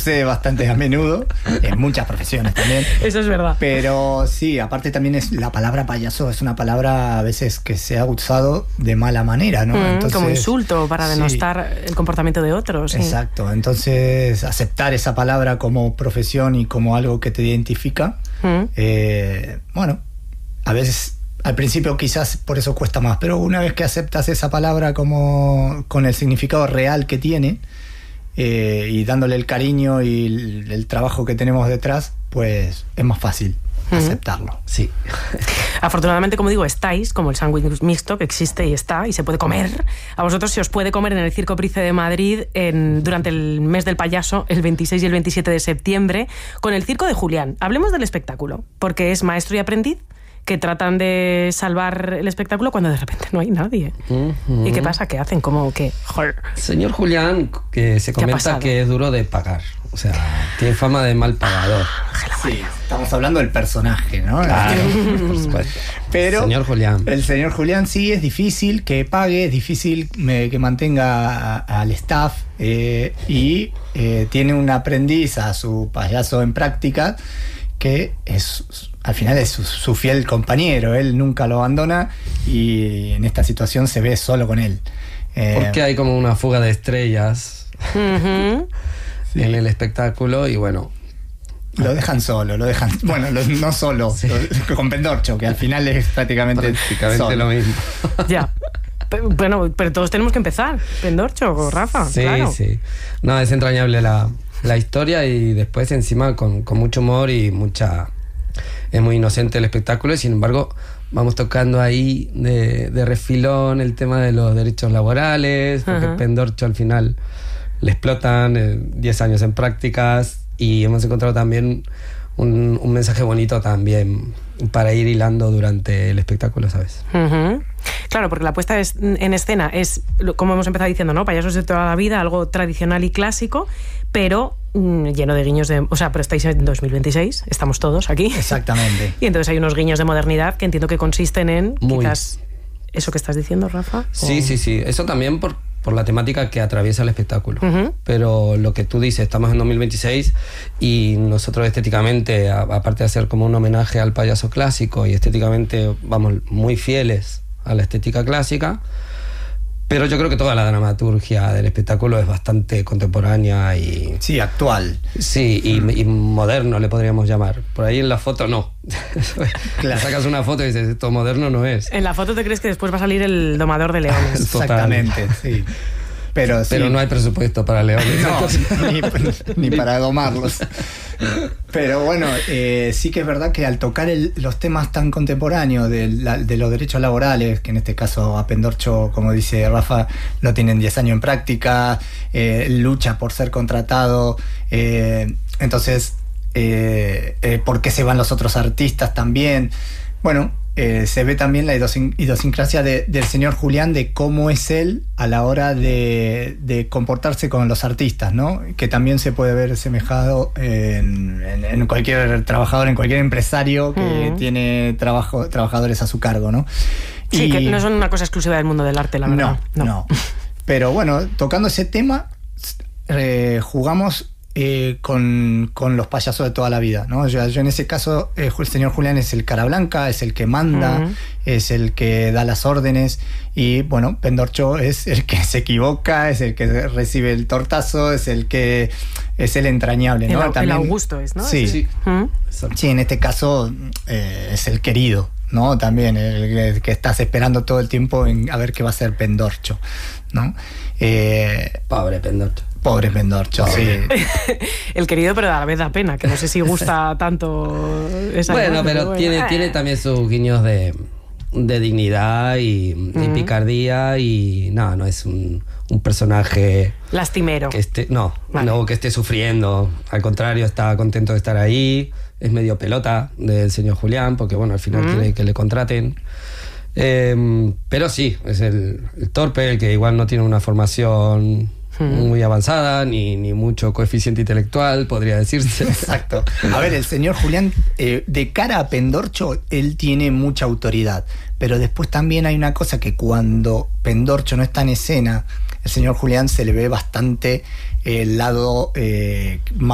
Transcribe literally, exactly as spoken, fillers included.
sucede bastante a menudo, en muchas profesiones también. Eso es verdad. Pero sí, aparte también es la palabra payaso, es una palabra a veces que se ha usado de mala manera, ¿no? Mm, entonces, como insulto para denostar sí, el comportamiento de otros. Sí. Exacto, entonces aceptar esa palabra como profesión y como algo que te identifica, mm. eh, bueno, a veces... Al principio quizás por eso cuesta más, pero una vez que aceptas esa palabra como con el significado real que tiene, eh, y dándole el cariño y el, el trabajo que tenemos detrás, pues es más fácil uh-huh. aceptarlo. Sí. Afortunadamente, como digo, estáis, como el sándwich mixto, que existe y está, y se puede comer. A vosotros se os puede comer en el Circo Price de Madrid en, durante el mes del payaso, el veintiséis y el veintisiete de septiembre, con el Circo de Julián. Hablemos del espectáculo, porque es maestro y aprendiz, que tratan de salvar el espectáculo cuando de repente no hay nadie. Uh-huh. ¿Y qué pasa? ¿Qué hacen? ¿Cómo que? Joder. Señor Julián, que se comenta que es duro de pagar. O sea, tiene fama de mal pagador. Sí, estamos hablando del personaje, ¿no? Claro, por supuesto. Pero señor Julián. El señor Julián sí es difícil que pague, es difícil me, que mantenga a, al staff, eh, y eh, tiene un aprendiz, a su payaso en práctica, que es... al final es su, su fiel compañero, él nunca lo abandona y en esta situación se ve solo con él. Eh, Porque hay como una fuga de estrellas uh-huh. sí. en el espectáculo y bueno... Lo dejan solo, lo dejan... Bueno, lo, no solo, sí. lo, con Pendorcho, que al final es prácticamente, prácticamente solo. Lo mismo. Ya. Pero, bueno, pero todos tenemos que empezar. Pendorcho o Rafa, sí, claro. Sí, no, es entrañable la, la historia y después encima con, con mucho humor y mucha... Es muy inocente el espectáculo y sin embargo vamos tocando ahí de, de refilón el tema de los derechos laborales, porque uh-huh. Pendorcho al final le explotan diez años en prácticas y hemos encontrado también un, un mensaje bonito también para ir hilando durante el espectáculo, ¿sabes? Uh-huh. Claro, porque la puesta es, en escena es, como hemos empezado diciendo, ¿no? Payasos de toda la vida, algo tradicional y clásico, pero mmm, lleno de guiños de... O sea, pero estáis en dos mil veintiséis, estamos todos aquí. Exactamente. Y entonces hay unos guiños de modernidad que entiendo que consisten en Muy. quizás eso que estás diciendo, Rafa. Sí, o... sí, sí. Eso también por, por la temática que atraviesa el espectáculo. Uh-huh. Pero lo que tú dices, estamos en dos mil veintiséis y nosotros estéticamente, a, aparte de hacer como un homenaje al payaso clásico y estéticamente vamos muy fieles a la estética clásica, pero yo creo que toda la dramaturgia del espectáculo es bastante contemporánea y... Sí, actual. Sí, y, y moderno le podríamos llamar. Por ahí en la foto no. Claro. Sacas una foto y dices, esto moderno no es. En la foto te crees que después va a salir el domador de leones. Exactamente, sí. Pero, sí. Pero no hay presupuesto para leones. No, ni, ni para domarlos. Pero bueno, eh, sí que es verdad que al tocar el, los temas tan contemporáneos de, la, de los derechos laborales, que en este caso a Pendorcho, como dice Rafa, lo tienen diez años en práctica, eh, lucha por ser contratado, eh, entonces, eh, eh, ¿por qué se van los otros artistas también? Bueno, eh, se ve también la idiosincrasia idiosincrasia de, del señor Julián, de cómo es él a la hora de, de comportarse con los artistas, ¿no? Que también se puede ver semejado en, en, en cualquier trabajador, en cualquier empresario que uh-huh. tiene trabajo, trabajadores a su cargo, ¿no? Sí, y, que no son una cosa exclusiva del mundo del arte, la verdad. No, no. no. Pero bueno, tocando ese tema, eh, jugamos... Eh, con, con los payasos de toda la vida, ¿no? Yo, yo en ese caso, eh, el señor Julián es el cara blanca, es el que manda, uh-huh. es el que da las órdenes y, bueno, Pendorcho es el que se equivoca, es el que recibe el tortazo, es el que es el entrañable, ¿no? El, También, el Augusto es, ¿no? Sí, sí. Uh-huh. sí, en este caso eh, es el querido, ¿no? También el, el que estás esperando todo el tiempo en, a ver qué va a hacer Pendorcho, ¿no? Eh, Pobre Pendorcho. Pobre Pendorcho, Pobre. sí. El querido, pero a la vez da pena, que no sé si gusta tanto esa Bueno, imagen, pero bueno. tiene, tiene también sus guiños de, de dignidad y, uh-huh. y picardía y no, no es un, un personaje... Lastimero. Que esté, no, vale. no, que esté sufriendo. Al contrario, está contento de estar ahí. Es medio pelota del señor Julián, porque bueno, al final uh-huh. quiere que le contraten. Eh, pero sí, es el, el torpe, el que igual no tiene una formación... muy avanzada, ni, ni mucho coeficiente intelectual, podría decirse. Exacto. A ver, el señor Julián, eh, de cara a Pendorcho, él tiene mucha autoridad, pero después también hay una cosa que cuando Pendorcho no está en escena, el señor Julián se le ve bastante el lado eh, más